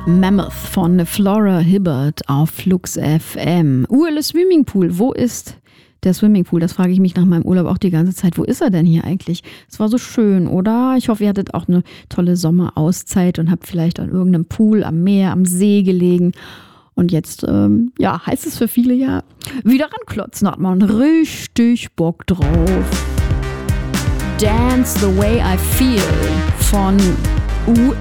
Mammoth von Flora Hibbert auf Flux FM. Urle Swimmingpool, wo ist der Swimmingpool? Das frage ich mich nach meinem Urlaub auch die ganze Zeit. Wo ist er denn hier eigentlich? Es war so schön, oder? Ich hoffe, ihr hattet auch eine tolle Sommerauszeit und habt vielleicht an irgendeinem Pool am Meer, am See gelegen. Und jetzt, heißt es für viele ja, wieder ranklotzen, hat man richtig Bock drauf. Dance the Way I Feel von